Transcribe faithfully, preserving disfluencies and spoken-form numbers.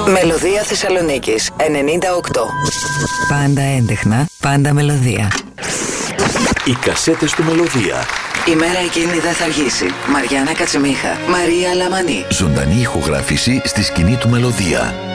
Μελωδία Θεσσαλονίκης ενενήντα οκτώ. Πάντα έντεχνα, πάντα μελωδία. Οι κασέτες του Μελωδία. Η μέρα εκείνη δεν θα αργήσει. Μαριάννα Κατσιμίχα, Μαρία Λαμανή. Ζωντανή ηχογράφηση στη σκηνή του Μελωδία.